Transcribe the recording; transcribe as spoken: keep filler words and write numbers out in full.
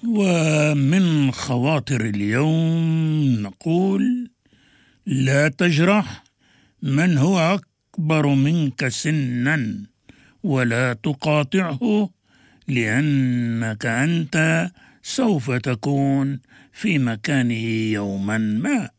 ومن خواطر اليوم نقول: لا تجرح من هو أكبر منك سنا، ولا تقاطعه، لأنك أنت سوف تكون في مكانه يوما ما.